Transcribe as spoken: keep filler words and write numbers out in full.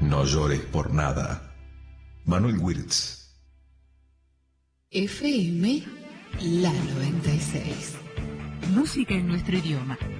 No llores por nada. Manuel Wirtz. F M La noventa y seis. Música en nuestro idioma.